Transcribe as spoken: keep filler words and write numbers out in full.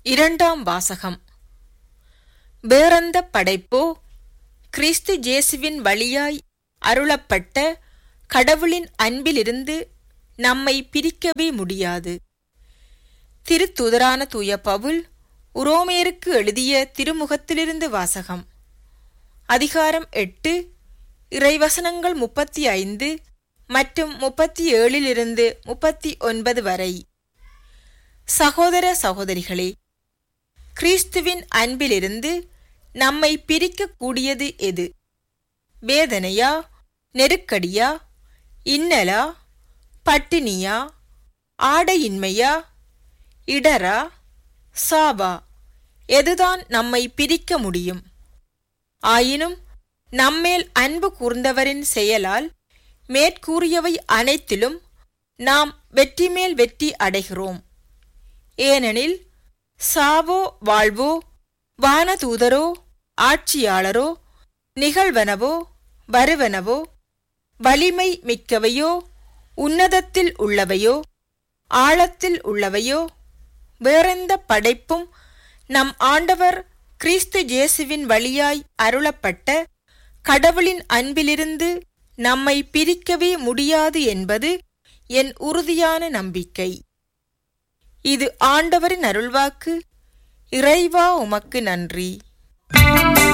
இரண்டாம் வாசகம். வேறெந்த படைப்போ கிறிஸ்து இயேசுவின் வழியாய் அருளப்பட்ட கடவுளின் அன்பிலிருந்து நம்மை பிரிக்கவே முடியாது. திருத்தூதரான தூய பவுல் உரோமையருக்கு எழுதிய திருமுகத்திலிருந்து வாசகம். அதிகாரம் எட்டு, இறைவசனங்கள் முப்பத்தி ஐந்து மற்றும் முப்பத்தி ஏழிலிருந்து முப்பத்தி ஒன்பது வரை. சகோதர சகோதரிகளே, கிறிஸ்துவின் அன்பிலிருந்து நம்மை பிரிக்கக்கூடியது எது? வேதனையா, நெருக்கடியா, இன்னலா, பட்டினியா, ஆடையின்மையா, இடரா, சாவா? எதுதான் நம்மை பிரிக்க முடியும்? ஆயினும் நம்மேல் அன்பு கூர்ந்தவரின் செயலால் மேற்கூறியவை அனைத்திலும் நாம் வெற்றி மேல் வெற்றி அடைகிறோம். ஏனெனில் சாவோ வாழ்வோ, வானதூதரோ, ஆட்சியாளரோ, நிகழ்வனவோ, வருவனவோ, வலிமை மிக்கவையோ, உன்னதத்தில் உள்ளவையோ, ஆழத்தில் உள்ளவையோ, வேறெந்த படைப்பும் நம் ஆண்டவர் கிறிஸ்து இயேசுவின் வழியாய் அருளப்பட்ட கடவுளின் அன்பிலிருந்து நம்மை பிரிக்கவே முடியாது என்பது என் உறுதியான நம்பிக்கை. இது ஆண்டவரின் அருள்வாக்கு. இறைவா, உமக்கு நன்றி.